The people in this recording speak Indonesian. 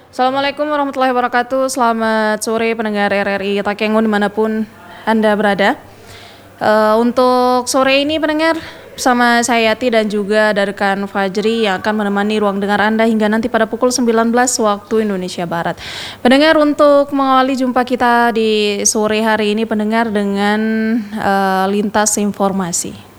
Assalamualaikum warahmatullahi wabarakatuh. Selamat sore pendengar RRI Takengon dimanapun Anda berada. Untuk sore ini pendengar, bersama saya Yati dan juga dari rekan Fajri yang akan menemani ruang dengar Anda hingga nanti pada pukul 19 waktu Indonesia Barat. Pendengar, untuk mengawali jumpa kita di sore hari ini pendengar dengan lintas informasi.